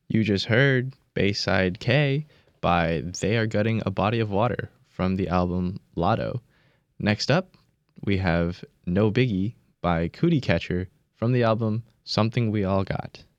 You just heard Bayside K by They Are Gutting a Body of Water from the album Lotto. Next up, we have No Biggie by Cootie Catcher from the album Something We All Got.